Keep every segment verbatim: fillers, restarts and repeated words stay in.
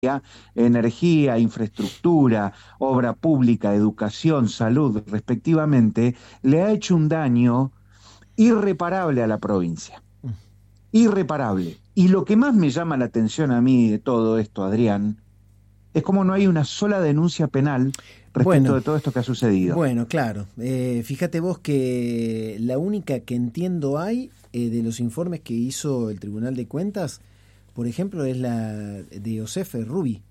energía, infraestructura, obra pública, educación, salud, respectivamente, le ha hecho un daño irreparable a la provincia. Irreparable. Y lo que más me llama la atención a mí de todo esto, Adrián, es cómo no hay una sola denuncia penal respecto Bueno, de todo esto que ha sucedido. bueno, claro. Eh, fíjate vos que la única que entiendo hay eh, de los informes que hizo el Tribunal de Cuentas, por ejemplo, es la de Josef Rubi.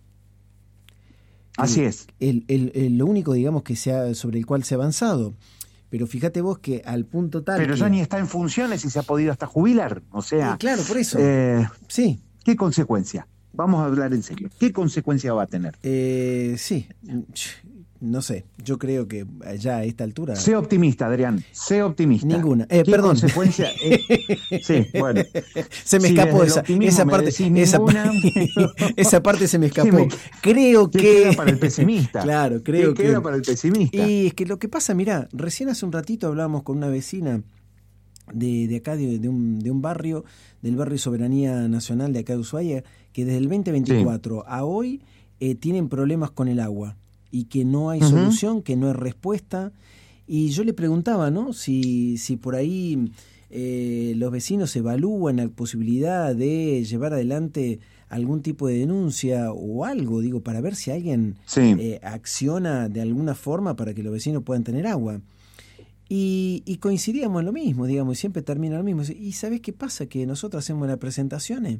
Así es. El, el, el, lo único, digamos, que se ha, sobre el cual se ha avanzado. Pero fíjate vos que al punto tal Pero que... ya ni está en funciones y se ha podido hasta jubilar. O sea, Eh, claro, por eso. Eh, Sí. ¿qué consecuencia? Vamos a hablar en serio. ¿Qué consecuencia va a tener? Eh, sí. No sé. Yo creo que ya a esta altura... Sé optimista, Adrián. Sé optimista. Ninguna. Eh, ¿Qué perdón. consecuencia? Eh, sí, bueno. Se me Si escapó desde esa, el esa me parte. decís Esa, ninguna, esa parte se me ¿qué escapó. me- Creo ¿Qué que... queda para el pesimista? Claro, creo ¿Qué que... queda para el pesimista? Y es que lo que pasa, mirá, recién hace un ratito hablábamos con una vecina de, de acá, de, de, un, de un barrio, del barrio Soberanía Nacional de acá de Ushuaia, que desde el veinte veinticuatro a hoy eh, tienen problemas con el agua y que no hay Ujú. solución, que no hay respuesta. Y yo le preguntaba, ¿no? Si, si por ahí eh, los vecinos evalúan la posibilidad de llevar adelante algún tipo de denuncia o algo, digo, para ver si alguien Sí. eh, acciona de alguna forma para que los vecinos puedan tener agua. Y, y coincidíamos en lo mismo, digamos, y siempre termina lo mismo. ¿Y sabés qué pasa? Que nosotros hacemos las presentaciones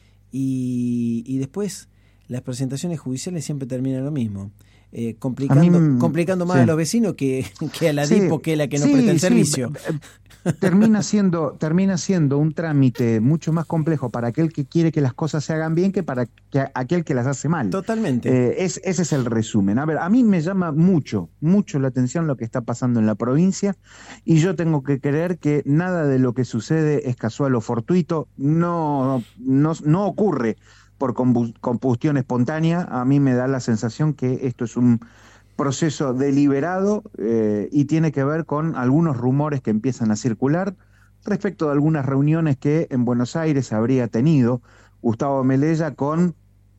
y, y después las presentaciones judiciales siempre terminan lo mismo. Eh, complicando, A mí, complicando más sí. a los vecinos que, que a la Sí, DIPO, que es la que nos sí, presta el sí, servicio. eh, Termina siendo, termina siendo un trámite mucho más complejo para aquel que quiere que las cosas se hagan bien que para que a- aquel que las hace mal. Totalmente. Eh, es, ese es el resumen. A ver, a mí me llama mucho, mucho la atención lo que está pasando en la provincia y yo tengo que creer que nada de lo que sucede es casual o fortuito, no, no, no ocurre por combu- combustión espontánea. A mí me da la sensación que esto es un proceso deliberado eh, y tiene que ver con algunos rumores que empiezan a circular respecto de algunas reuniones que en Buenos Aires habría tenido Gustavo Melella con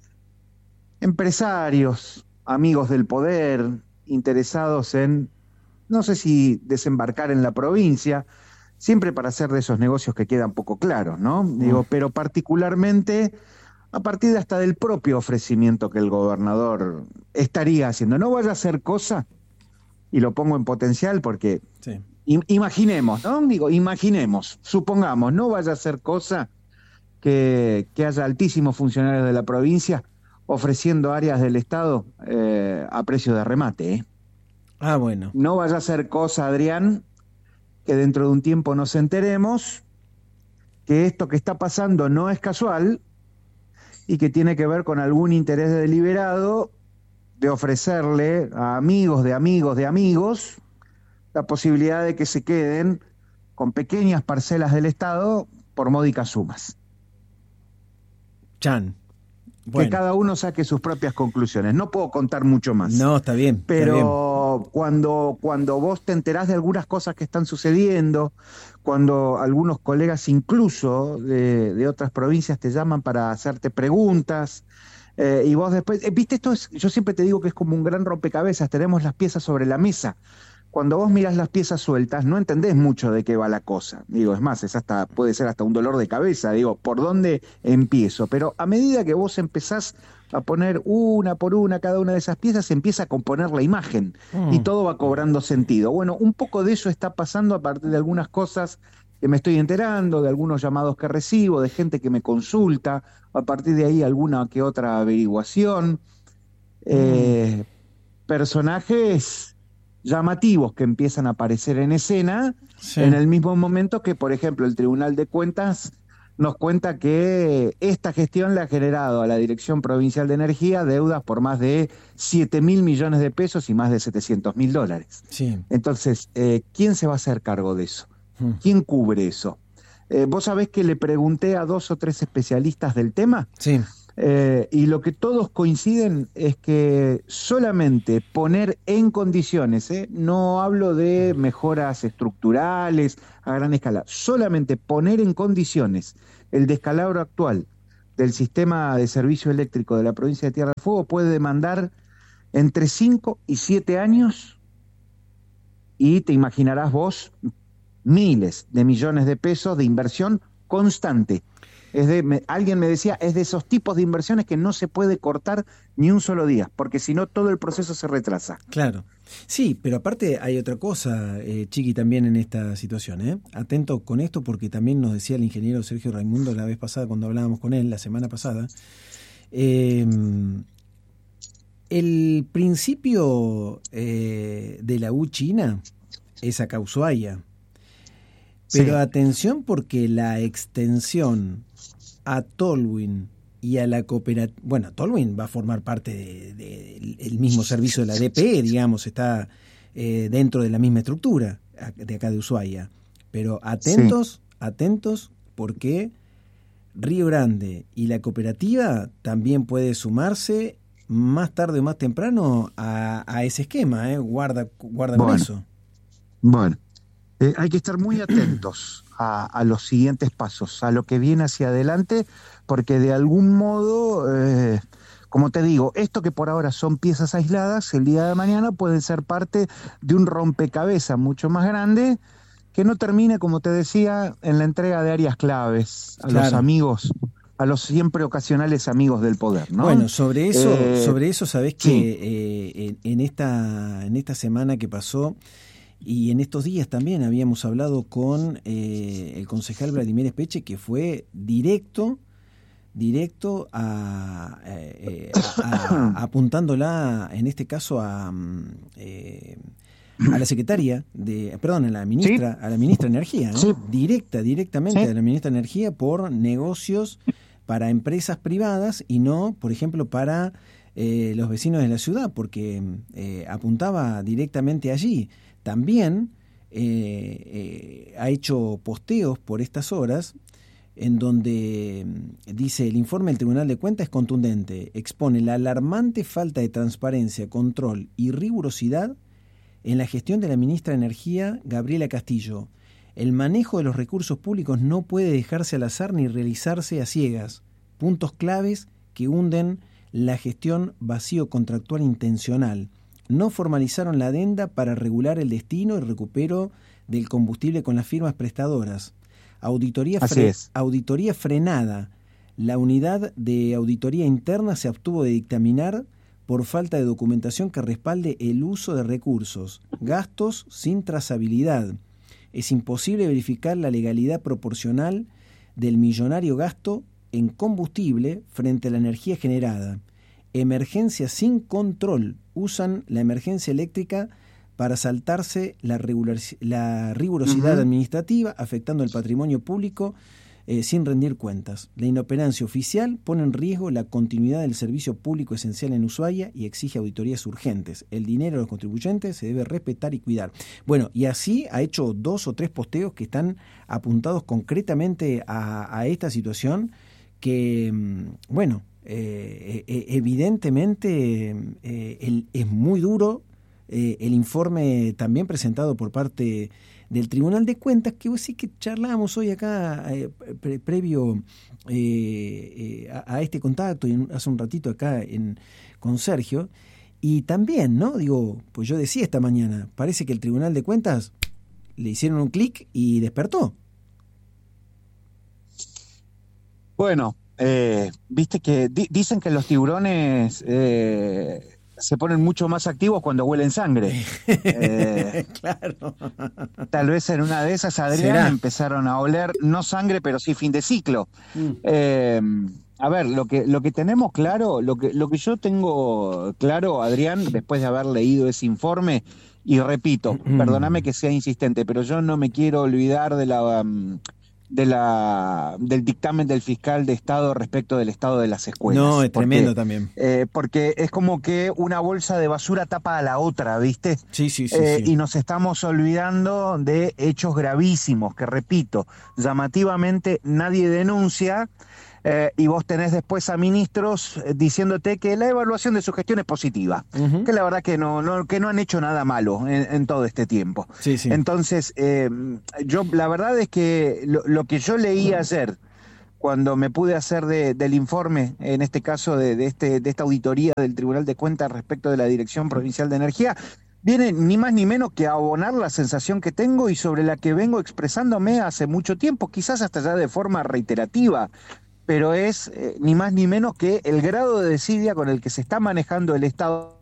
empresarios, amigos del poder, interesados en, no sé si desembarcar en la provincia, siempre para hacer de esos negocios que quedan poco claros, ¿no? Digo, pero particularmente a partir hasta del propio ofrecimiento que el gobernador estaría haciendo. No vaya a hacer cosa, y lo pongo en potencial porque Sí. im- imaginemos, ¿no? Digo, imaginemos, supongamos, no vaya a ser cosa que, que haya altísimos funcionarios de la provincia ofreciendo áreas del Estado eh, a precio de remate, ¿eh? Ah, bueno. No vaya a ser cosa, Adrián, que dentro de un tiempo nos enteremos que esto que está pasando no es casual y que tiene que ver con algún interés deliberado de ofrecerle a amigos de amigos de amigos la posibilidad de que se queden con pequeñas parcelas del Estado por módicas sumas. Chan. Que Bueno. cada uno saque sus propias conclusiones. No puedo contar mucho más. No, está bien. Está bien. Pero cuando, cuando vos te enterás de algunas cosas que están sucediendo, cuando algunos colegas incluso de, de otras provincias te llaman para hacerte preguntas, eh, y vos después, eh, viste, esto es, yo siempre te digo que es como un gran rompecabezas, tenemos las piezas sobre la mesa. Cuando vos mirás las piezas sueltas, no entendés mucho de qué va la cosa. Digo, es más, es hasta, puede ser hasta un dolor de cabeza. Digo, ¿por dónde empiezo? Pero a medida que vos empezás a poner una por una cada una de esas piezas, se empieza a componer la imagen Mm. y todo va cobrando sentido. Bueno, un poco de eso está pasando a partir de algunas cosas que me estoy enterando, de algunos llamados que recibo, de gente que me consulta, a partir de ahí alguna que otra averiguación. Eh, personajes llamativos que empiezan a aparecer en escena Sí. en el mismo momento que, por ejemplo, el Tribunal de Cuentas nos cuenta que esta gestión le ha generado a la Dirección Provincial de Energía deudas por más de siete mil millones de pesos y más de setecientos mil dólares. Sí. Entonces, eh, ¿quién se va a hacer cargo de eso? Mm. ¿Quién cubre eso? Eh, vos sabés que le pregunté a dos o tres especialistas del tema. Sí. Eh, y lo que todos coinciden es que solamente poner en condiciones, ¿eh? No hablo de mejoras estructurales a gran escala, solamente poner en condiciones el descalabro actual del sistema de servicio eléctrico de la provincia de Tierra del Fuego puede demandar entre cinco y siete años, y te imaginarás vos miles de millones de pesos de inversión constante. Es de, me, alguien me decía, es de esos tipos de inversiones que no se puede cortar ni un solo día, porque si no todo el proceso se retrasa. Claro. Sí, pero aparte hay otra cosa, eh, Chiqui, también en esta situación. ¿eh? Atento con esto, porque también nos decía el ingeniero Sergio Raimundo la vez pasada, cuando hablábamos con él, la semana pasada. Eh, el principio eh, de la U China es acá Ushuaia. Pero sí. Atención, porque la extensión a Tolwyn y a la cooperativa, bueno, Tolwyn va a formar parte del de, de, mismo servicio de la D P E, digamos, está eh, dentro de la misma estructura de acá de Ushuaia. Pero atentos, sí. atentos, porque Río Grande y la cooperativa también puede sumarse más tarde o más temprano a, a ese esquema, ¿eh? Guarda, guarda bueno, con eso. Bueno. Eh, hay que estar muy atentos a, a los siguientes pasos, a lo que viene hacia adelante, porque de algún modo, eh, como te digo, esto que por ahora son piezas aisladas, el día de mañana pueden ser parte de un rompecabezas mucho más grande, que no termine, como te decía, en la entrega de áreas claves a claro. los amigos, a los siempre ocasionales amigos del poder, ¿no? Bueno, sobre eso, eh, sobre eso sabés que sí. eh, en, en esta, en esta semana que pasó, y en estos días también habíamos hablado con eh, el concejal Vladimir Espeche, que fue directo, directo a, eh, a, a apuntándola, en este caso a, eh, a la secretaria de, perdón, a la ministra, ¿sí? a la ministra de Energía, ¿no? Sí. directa, directamente ¿Sí? a la ministra de Energía por negocios para empresas privadas y no, por ejemplo, para eh, los vecinos de la ciudad, porque eh, apuntaba directamente allí. También eh, eh, ha hecho posteos por estas horas en donde dice: el informe del Tribunal de Cuentas es contundente, expone la alarmante falta de transparencia, control y rigurosidad en la gestión de la ministra de Energía, Gabriela Castillo. El manejo de los recursos públicos no puede dejarse al azar ni realizarse a ciegas. Puntos claves que hunden la gestión vacío contractual intencional. No formalizaron la adenda para regular el destino y recupero del combustible con las firmas prestadoras. Auditoría, fre auditoría frenada. La unidad de auditoría interna se abstuvo de dictaminar por falta de documentación que respalde el uso de recursos. Gastos sin trazabilidad. Es imposible verificar la legalidad proporcional del millonario gasto en combustible frente a la energía generada. Emergencia sin control. Usan la emergencia eléctrica para saltarse la, regular, la rigurosidad uh-huh. administrativa, afectando el patrimonio público eh, sin rendir cuentas. La inoperancia oficial pone en riesgo la continuidad del servicio público esencial en Ushuaia y exige auditorías urgentes. El dinero de los contribuyentes se debe respetar y cuidar. Bueno, y así ha hecho dos o tres posteos que están apuntados concretamente a, a esta situación que, bueno, Eh, eh, evidentemente eh, el, es muy duro eh, el informe también presentado por parte del Tribunal de Cuentas, que vos sí que charlábamos hoy acá eh, pre previo eh, eh, a, a este contacto y hace un ratito acá en, con Sergio, y también, ¿no? Digo, pues yo decía esta mañana, parece que el Tribunal de Cuentas le hicieron un clic y despertó. Bueno, Eh, viste que di dicen que los tiburones eh, se ponen mucho más activos cuando huelen sangre. Eh, claro. Tal vez en una de esas, Adrián, ¿será? Empezaron a oler, no sangre, pero sí fin de ciclo. Mm. Eh, a ver, lo que, lo que tenemos claro, lo que, lo que yo tengo claro, Adrián, después de haber leído ese informe, y repito, mm. perdóname que sea insistente, pero yo no me quiero olvidar de la... Um, de la del dictamen del fiscal de Estado respecto del estado de las escuelas. No, es porque, tremendo también. Eh, porque es como que una bolsa de basura tapa a la otra, ¿viste? Sí, sí, sí, eh, sí. Y nos estamos olvidando de hechos gravísimos que, repito, llamativamente nadie denuncia. Eh, y vos tenés después a ministros eh, diciéndote que la evaluación de su gestión es positiva, uh-huh. que la verdad que no, no, que no han hecho nada malo en, en todo este tiempo. Sí, sí. Entonces, eh, yo la verdad es que lo, lo que yo leí ayer cuando me pude hacer de, del informe, en este caso de, de, este, de esta auditoría del Tribunal de Cuentas respecto de la Dirección Provincial de Energía, viene ni más ni menos que a abonar la sensación que tengo y sobre la que vengo expresándome hace mucho tiempo, quizás hasta ya de forma reiterativa, pero es eh, ni más ni menos que el grado de desidia con el que se está manejando el Estado.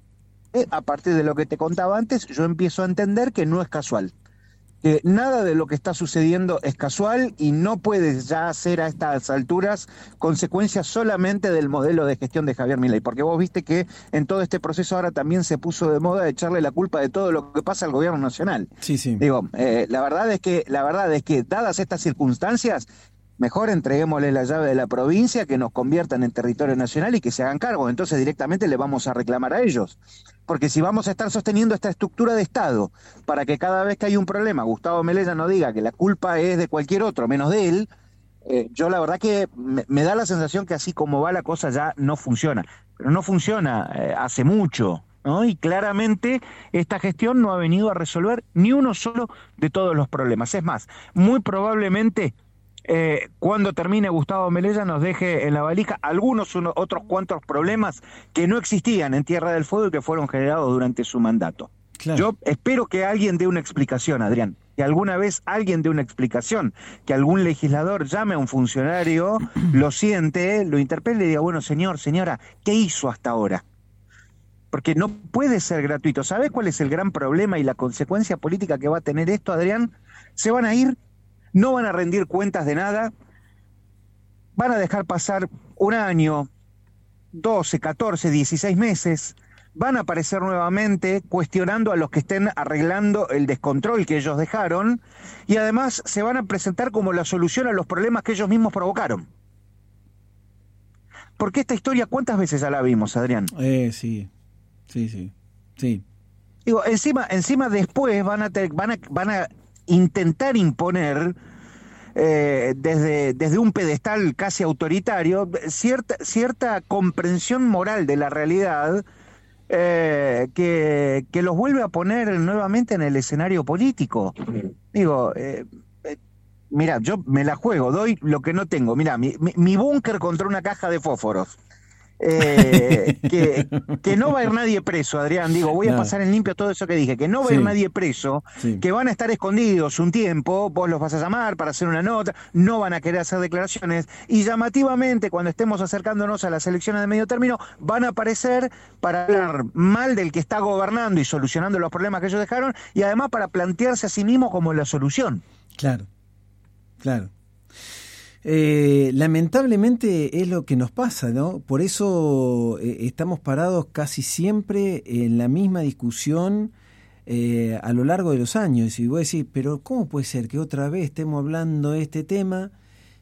A partir de lo que te contaba antes, yo empiezo a entender que no es casual, que nada de lo que está sucediendo es casual y no puede ya ser a estas alturas consecuencia solamente del modelo de gestión de Javier Milei, porque vos viste que en todo este proceso ahora también se puso de moda echarle la culpa de todo lo que pasa al gobierno nacional. Sí, sí. Digo, eh, la verdad es que, la verdad es que dadas estas circunstancias, mejor entreguémosle la llave de la provincia, que nos conviertan en territorio nacional y que se hagan cargo. Entonces directamente le vamos a reclamar a ellos. Porque si vamos a estar sosteniendo esta estructura de Estado para que cada vez que hay un problema Gustavo Melella no diga que la culpa es de cualquier otro menos de él, eh, yo la verdad que me, me da la sensación que así como va la cosa ya no funciona. Pero no funciona eh, hace mucho, ¿no? Y claramente esta gestión no ha venido a resolver ni uno solo de todos los problemas. Es más, muy probablemente Eh, cuando termine Gustavo Melella nos deje en la valija algunos uno, otros cuantos problemas que no existían en Tierra del Fuego y que fueron generados durante su mandato. Claro. Yo espero que alguien dé una explicación, Adrián, que alguna vez alguien dé una explicación, que algún legislador llame a un funcionario, lo siente, lo interpele y diga, bueno, señor, señora, ¿qué hizo hasta ahora? Porque no puede ser gratuito. ¿Sabes cuál es el gran problema y la consecuencia política que va a tener esto, Adrián? Se van a ir, no van a rendir cuentas de nada, van a dejar pasar un año, doce, catorce, dieciséis meses, van a aparecer nuevamente cuestionando a los que estén arreglando el descontrol que ellos dejaron y además se van a presentar como la solución a los problemas que ellos mismos provocaron. Porque esta historia, ¿cuántas veces ya la vimos, Adrián? Eh, sí, sí, sí, sí. Digo, encima, encima después van a, te, van a, van a intentar imponer eh, desde, desde un pedestal casi autoritario cierta, cierta comprensión moral de la realidad eh, que, que los vuelve a poner nuevamente en el escenario político. Digo, eh, eh, mira, yo me la juego, doy lo que no tengo. Mira, mi, mi, mi búnker contra una caja de fósforos. Eh, que, que no va a ir nadie preso, Adrián, digo, voy a no. pasar en limpio todo eso que dije, que no va sí. a ir nadie preso, sí. que van a estar escondidos un tiempo, vos los vas a llamar para hacer una nota, no van a querer hacer declaraciones, y llamativamente cuando estemos acercándonos a las elecciones de medio término, van a aparecer para hablar mal del que está gobernando y solucionando los problemas que ellos dejaron, y además para plantearse a sí mismo como la solución. Claro, claro. Eh, lamentablemente es lo que nos pasa, ¿no? Por eso eh, estamos parados casi siempre en la misma discusión eh, a lo largo de los años. Y voy a decir, pero ¿cómo puede ser que otra vez estemos hablando de este tema?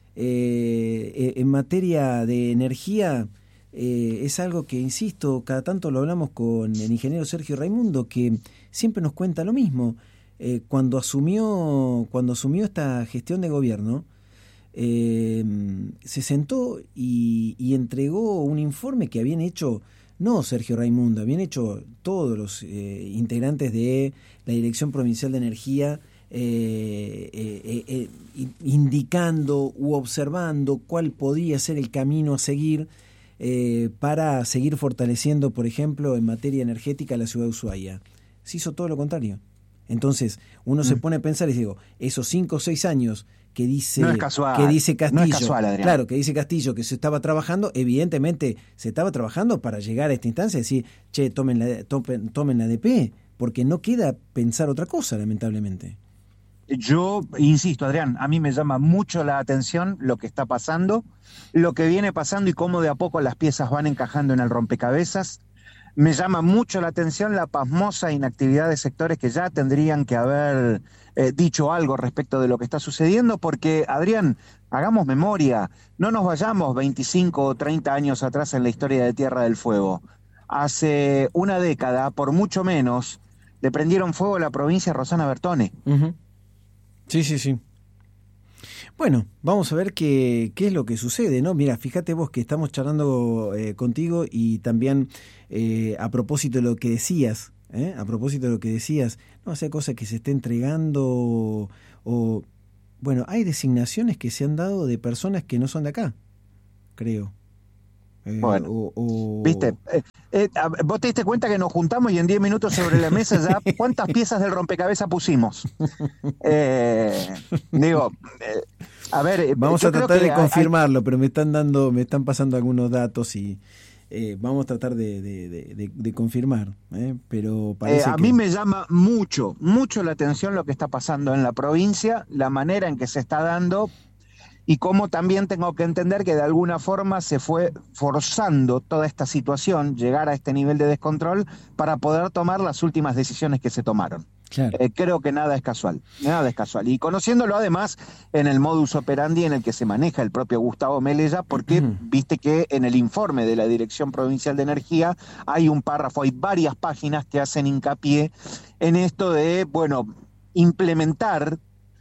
Eh, en materia de energía eh, es algo que, insisto, cada tanto lo hablamos con el ingeniero Sergio Raimundo, que siempre nos cuenta lo mismo. Eh, cuando asumió, cuando asumió esta gestión de gobierno, Eh, se sentó y, y entregó un informe que habían hecho no Sergio Raimundo, habían hecho todos los eh, integrantes de la Dirección Provincial de Energía eh, eh, eh, indicando u observando cuál podía ser el camino a seguir eh, para seguir fortaleciendo, por ejemplo, en materia energética la ciudad de Ushuaia. Se hizo todo lo contrario. Entonces uno mm. se pone a pensar y digo, esos cinco o seis años que dice, no es casual, que dice Castillo, no es casual, Adrián. Claro, que dice Castillo que se estaba trabajando, evidentemente se estaba trabajando para llegar a esta instancia y decir, che, tomen la, tomen, tomen la A D P, porque no queda pensar otra cosa, lamentablemente. Yo insisto, Adrián, a mí me llama mucho la atención lo que está pasando, lo que viene pasando y cómo de a poco las piezas van encajando en el rompecabezas. Me llama mucho la atención la pasmosa inactividad de sectores que ya tendrían que haber eh, dicho algo respecto de lo que está sucediendo, porque, Adrián, hagamos memoria, no nos vayamos veinticinco o treinta años atrás en la historia de Tierra del Fuego. Hace una década, por mucho menos, le prendieron fuego a la provincia de Rosana Bertone. Uh-huh. Sí, sí, sí. Bueno, vamos a ver qué, qué es lo que sucede, ¿no? Mira, fíjate vos que estamos charlando eh, contigo y también eh, a propósito de lo que decías, ¿eh? a propósito de lo que decías, no sea cosa que se esté entregando o, bueno, hay designaciones que se han dado de personas que no son de acá, creo. Eh, Bueno, o, o... viste, eh, eh, vos te diste cuenta que nos juntamos y en diez minutos sobre la mesa ya, ¿cuántas piezas del rompecabezas pusimos? Eh, digo, eh, a ver, vamos yo a creo tratar que de hay, confirmarlo, hay... pero me están dando, me están pasando algunos datos y eh, vamos a tratar de, de, de, de, de confirmar, ¿eh? Pero parece eh, a que... mí me llama mucho, mucho la atención lo que está pasando en la provincia, la manera en que se está dando. Y cómo también tengo que entender que de alguna forma se fue forzando toda esta situación, llegar a este nivel de descontrol, para poder tomar las últimas decisiones que se tomaron. Claro. Eh, creo que nada es casual, nada es casual. Y conociéndolo además en el modus operandi en el que se maneja el propio Gustavo Melella, porque uh-huh. viste que en el informe de la Dirección Provincial de Energía hay un párrafo, hay varias páginas que hacen hincapié en esto de, bueno, implementar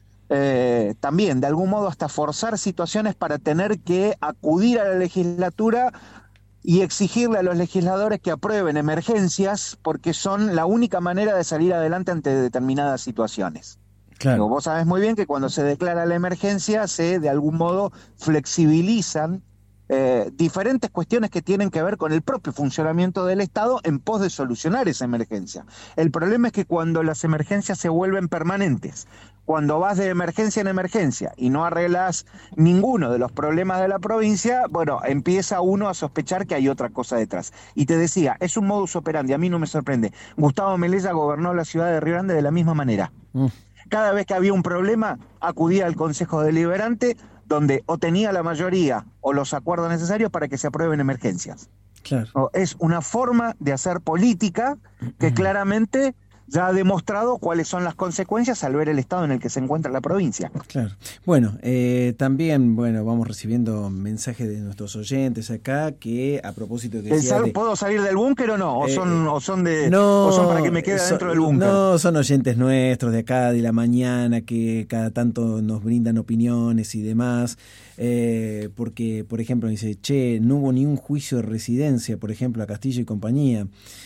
Eh, también de algún modo hasta forzar situaciones para tener que acudir a la legislatura y exigirle a los legisladores que aprueben emergencias porque son la única manera de salir adelante ante determinadas situaciones. Claro. Pero vos sabés muy bien que cuando se declara la emergencia se de algún modo flexibilizan eh, diferentes cuestiones que tienen que ver con el propio funcionamiento del Estado en pos de solucionar esa emergencia. El problema es que cuando las emergencias se vuelven permanentes, cuando vas de emergencia en emergencia y no arreglas ninguno de los problemas de la provincia, bueno, empieza uno a sospechar que hay otra cosa detrás. Y te decía, es un modus operandi, a mí no me sorprende. Gustavo Melella gobernó la ciudad de Río Grande de la misma manera. Mm. Cada vez que había un problema, acudía al Consejo Deliberante, donde o tenía la mayoría o los acuerdos necesarios para que se aprueben emergencias. Claro. O es una forma de hacer política que claramente ya ha demostrado cuáles son las consecuencias al ver el estado en el que se encuentra la provincia. Claro. Bueno, eh, también, bueno, vamos recibiendo mensajes de nuestros oyentes acá que a propósito de... de... ¿Puedo salir del búnker o no? ¿O eh, son, o son de no, o son para que me quede son, dentro del búnker? No, son oyentes nuestros de acá, de la mañana, que cada tanto nos brindan opiniones y demás. Eh, porque, por ejemplo, dice, che, no hubo ni un juicio de residencia, por ejemplo, a Castillo y compañía.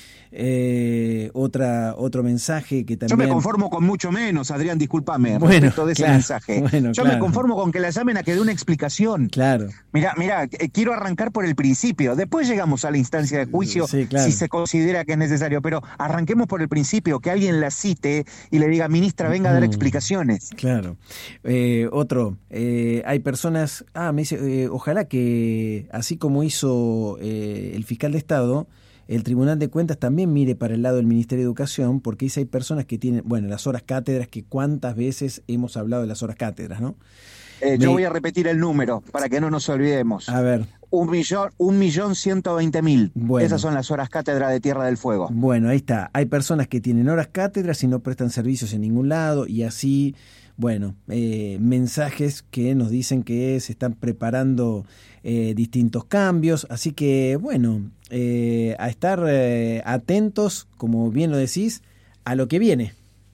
Eh, otra otro mensaje que también... Yo me conformo con mucho menos, Adrián, discúlpame, bueno, respecto de ese claro, mensaje. Bueno, Yo claro. me conformo con que la llamen a que dé una explicación. Claro. Mirá, mirá, eh, quiero arrancar por el principio, después llegamos a la instancia de juicio, sí, claro. si se considera que es necesario, pero arranquemos por el principio, que alguien la cite y le diga, ministra, venga a dar explicaciones. Claro. Eh, otro, eh, hay personas, ah, me dice, eh, ojalá que así como hizo eh, el fiscal de Estado, el Tribunal de Cuentas también mire para el lado del Ministerio de Educación, porque dice hay personas que tienen, bueno, las horas cátedras, que cuántas veces hemos hablado de las horas cátedras, ¿no? Eh, Me... Yo voy a repetir el número para que no nos olvidemos. A ver. Un millón, un millón ciento veinte mil. Bueno. Esas son las horas cátedra de Tierra del Fuego. Bueno, ahí está. Hay personas que tienen horas cátedras y no prestan servicios en ningún lado y así, bueno, eh, mensajes que nos dicen que se están preparando eh, distintos cambios. Así que, bueno, eh, a estar eh, atentos, como bien lo decís, a lo que viene.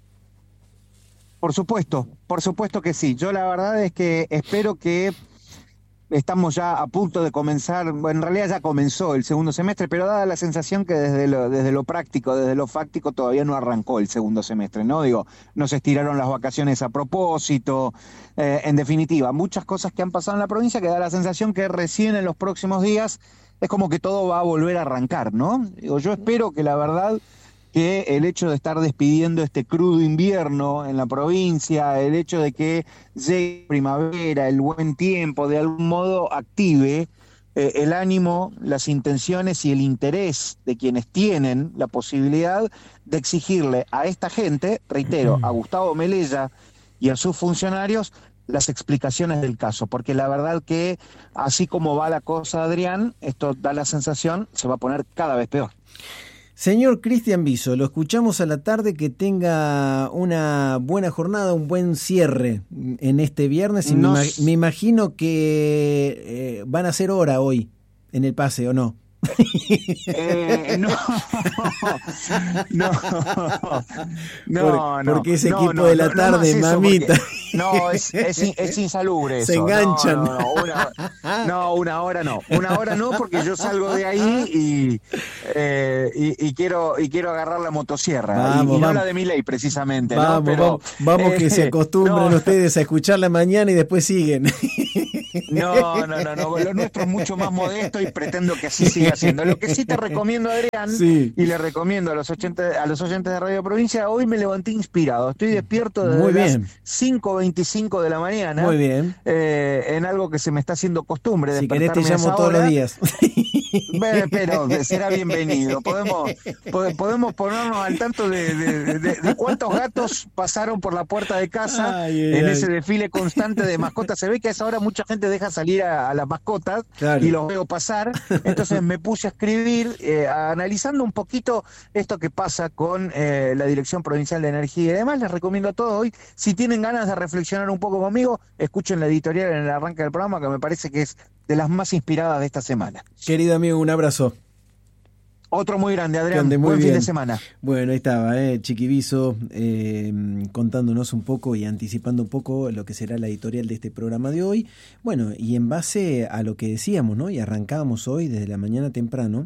Por supuesto, por supuesto que sí. Yo la verdad es que espero que estamos ya a punto de comenzar, bueno, en realidad ya comenzó el segundo semestre, pero dada la sensación que desde lo, desde lo práctico, desde lo fáctico, todavía no arrancó el segundo semestre, ¿no? Digo, nos estiraron las vacaciones a propósito, eh, en definitiva, muchas cosas que han pasado en la provincia que da la sensación que recién en los próximos días es como que todo va a volver a arrancar, ¿no? Digo, yo espero que la verdad... que el hecho de estar despidiendo este crudo invierno en la provincia, el hecho de que llegue primavera, el buen tiempo, de algún modo active eh, el ánimo, las intenciones y el interés de quienes tienen la posibilidad de exigirle a esta gente, reitero, a Gustavo Melella y a sus funcionarios, las explicaciones del caso, porque la verdad que así como va la cosa, Adrián, esto da la sensación, se va a poner cada vez peor. Señor Cristian Viso, lo escuchamos a la tarde, que tenga una buena jornada, un buen cierre en este viernes y Nos... me, me imagino que eh, van a ser hora hoy en el pase, ¿o no? Eh, no, no, no, Por, no, porque ese no, equipo no, de la no, tarde, no mamita. Porque, no, es, es, es insalubre eso. Se enganchan. No, no, no, una, no, una hora no. Una hora no, porque yo salgo de ahí y, eh, y, y quiero y quiero agarrar la motosierra. Vamos, y, y no vamos. la de Milei, precisamente. Vamos, ¿no? Pero, vamos, vamos eh, que se acostumbren no, ustedes a escucharla mañana y después siguen. No, no, no, no, lo nuestro es mucho más modesto y pretendo que así siga siendo. Lo que sí te recomiendo, Adrián, Sí. y le recomiendo a los ochenta, a los oyentes de Radio Provincia, hoy me levanté inspirado. Estoy despierto Muy desde bien. las cinco veinticinco de la mañana. Muy bien. Eh, en algo que se me está haciendo costumbre. Si querés te despertarme a llamo esa todos hora. los días. Bueno, pero será bienvenido. Podemos, po- podemos ponernos al tanto de, de, de, de cuántos gatos pasaron por la puerta de casa Ay, ay, en ay. ese desfile constante de mascotas. Se ve que a esa hora mucha gente deja salir a, a las mascotas, Claro. y los veo pasar. Entonces me puse a escribir, eh, analizando un poquito esto que pasa con eh, la Dirección Provincial de Energía y demás. Les recomiendo a todos hoy, si tienen ganas de reflexionar un poco conmigo, escuchen la editorial en el arranque del programa, que me parece que es de las más inspiradas de esta semana. Querido amigo, un abrazo. Otro muy grande, Que Adrián. ande muy Buen bien. fin de semana. Bueno, ahí estaba, eh, Chiquiviso, eh, contándonos un poco y anticipando un poco lo que será la editorial de este programa de hoy. Bueno, y en base a lo que decíamos, ¿no? Y arrancábamos hoy desde la mañana temprano,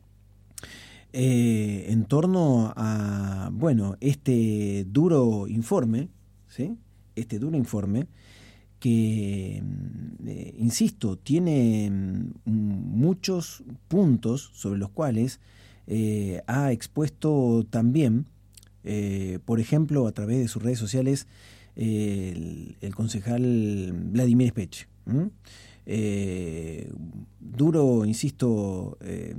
eh, en torno a, bueno, este duro informe, ¿sí? Este duro informe que, eh, insisto, tiene mm, muchos puntos sobre los cuales eh, ha expuesto también, eh, por ejemplo, a través de sus redes sociales, eh, el, el concejal Vladimir Spech. ¿Mm? Eh, duro, insisto, eh,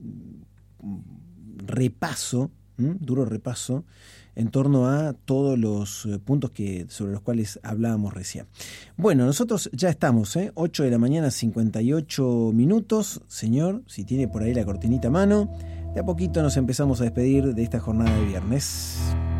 repaso, ¿Mm? duro repaso en torno a todos los puntos que sobre los cuales hablábamos recién. Bueno, nosotros ya estamos, ¿eh? ocho de la mañana, cincuenta y ocho minutos. Señor, si tiene por ahí la cortinita a mano, de a poquito nos empezamos a despedir de esta jornada de viernes.